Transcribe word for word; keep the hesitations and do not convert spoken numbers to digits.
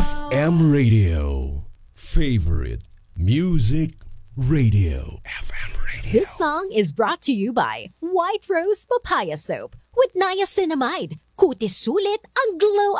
F M Radio. Favorite Music Radio. F M Radio. This song is brought to you by White Rose Papaya Soap with niacinamide. Kutis sulit ang glow